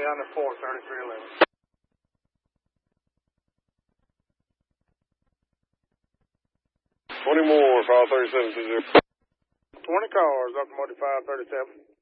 on the 43311. 20 more, 53720. 20 cars, Automotive 537.